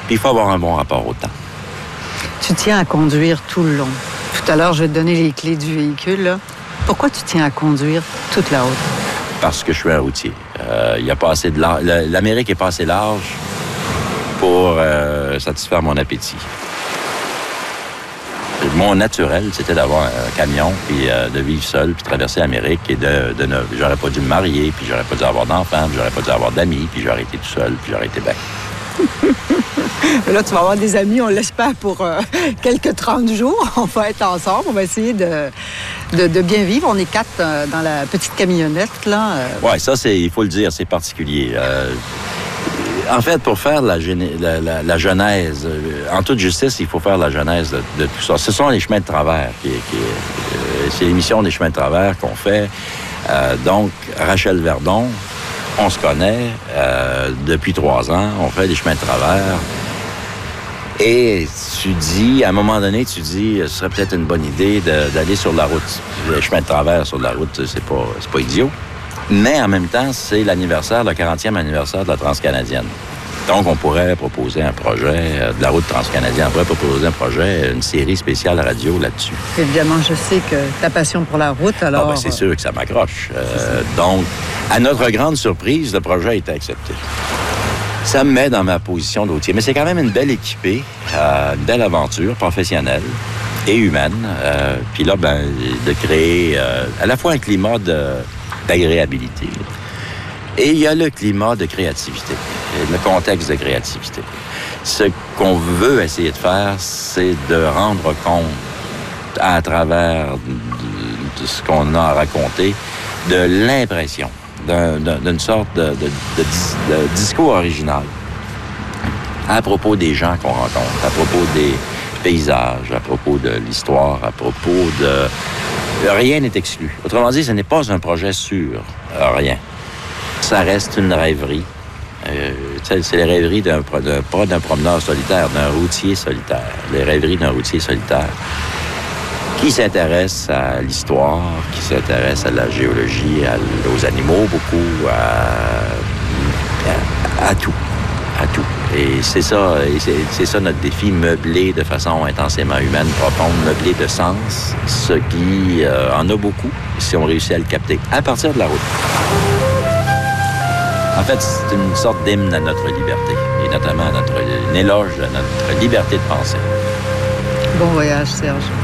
Puis il faut avoir un bon rapport au temps. Tu tiens à conduire tout le long. Tout à l'heure, je vais te donner les clés du véhicule, là. Pourquoi tu tiens à conduire toute la route? Parce que je suis un routier. Il y a pas assez de l'Amérique est pas assez large pour satisfaire mon appétit. Mon naturel, c'était d'avoir un camion, puis de vivre seul, puis traverser l'Amérique, et j'aurais pas dû me marier, puis j'aurais pas dû avoir d'enfants, puis j'aurais pas dû avoir d'amis, puis j'aurais été tout seul, puis j'aurais été bien. Là, tu vas avoir des amis, on l'espère, pour quelques 30 jours. On va être ensemble, on va essayer de bien vivre. On est 4 dans la petite camionnette, là. Oui, ça, il faut le dire, c'est particulier. En fait, pour faire la genèse, en toute justice, il faut faire la genèse de tout ça. Ce sont les chemins de travers. C'est l'émission des chemins de travers qu'on fait. Donc, Rachel Verdon, on se connaît depuis 3 ans. On fait des chemins de travers. Et à un moment donné, tu dis, ce serait peut-être une bonne idée d'aller sur la route. Les chemins de travers sur la route, c'est pas idiot. Mais en même temps, c'est le 40e anniversaire de la Transcanadienne. Donc, on pourrait proposer un projet de la route transcanadienne. On pourrait proposer un projet, une série spéciale radio là-dessus. Évidemment, je sais que ta passion pour la route, alors... c'est sûr que ça m'accroche. Donc, à notre grande surprise, le projet a été accepté. Ça me met dans ma position de routier. Mais c'est quand même une belle équipée, une belle aventure professionnelle et humaine. Puis là, de créer à la fois un climat d'agréabilité. Et il y a le climat de créativité, le contexte de créativité. Ce qu'on veut essayer de faire, c'est de rendre compte, à travers de ce qu'on a à raconter, de l'impression, d'une sorte de discours original à propos des gens qu'on rencontre, à propos des paysages, à propos de l'histoire, à propos de... Rien n'est exclu. Autrement dit, ce n'est pas un projet sur rien. Ça reste une rêverie. C'est les rêveries pas d'un promeneur solitaire, d'un routier solitaire. Les rêveries d'un routier solitaire qui s'intéresse à l'histoire, qui s'intéresse à la géologie, aux animaux beaucoup, à tout. À tout. Et c'est ça notre défi, meubler de façon intensément humaine, profonde, meubler de sens, ce qui en a beaucoup, si on réussit à le capter, à partir de la route. En fait, c'est une sorte d'hymne à notre liberté, et notamment un éloge à notre liberté de penser. Bon voyage, Serge.